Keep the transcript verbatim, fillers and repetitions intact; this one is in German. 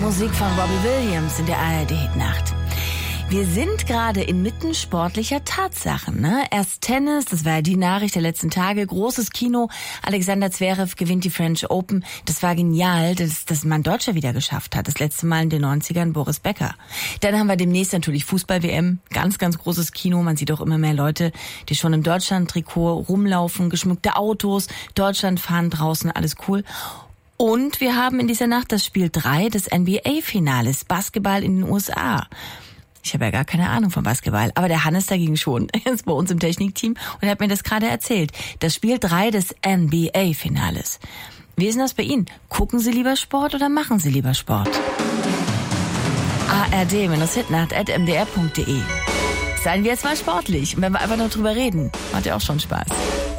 Musik von Robbie Williams in der A R D-Hitnacht. Wir sind gerade inmitten sportlicher Tatsachen. Ne? Erst Tennis, das war ja die Nachricht der letzten Tage, großes Kino. Alexander Zverev gewinnt die French Open. Das war genial, dass das mal ein Deutscher wieder geschafft hat. Das letzte Mal in den neunzigern Boris Becker. Dann haben wir demnächst natürlich Fußball-W M. Ganz, ganz großes Kino. Man sieht auch immer mehr Leute, die schon im Deutschland-Trikot rumlaufen, geschmückte Autos, Deutschland fahren draußen, alles cool. Und wir haben in dieser Nacht das Spiel drei des N B A-Finales, Basketball in den U S A. Ich habe ja gar keine Ahnung von Basketball, aber der Hannes dagegen schon. Er ist bei uns im Technikteam und hat mir das gerade erzählt. Das Spiel drei des N B A-Finales. Wie ist denn das bei Ihnen? Gucken Sie lieber Sport oder machen Sie lieber Sport? A R D-hitnacht at m d r punkt d e. Seien wir jetzt mal sportlich, wenn wir einfach nur drüber reden. Macht ja auch schon Spaß.